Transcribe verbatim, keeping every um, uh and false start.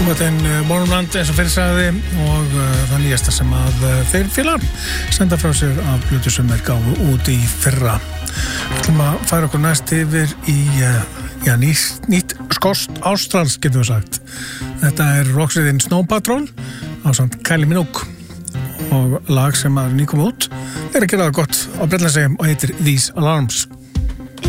Den Morgenland eins og fyrir sagði og uh, það nýjasta sem að uh, þeir félagar senda frá sér af plötu sem er gáfu út í fyrra. Við ætlum að færa okkur næst yfir í uh, já, nýtt, nýtt skost ástrals getum við sagt. Þetta er rocksveitin Snow Patrol ásamt Kylie Minogue og lag sem að nýkom út er að gera það gott á Bretlandseyjum og heitir These Alarms.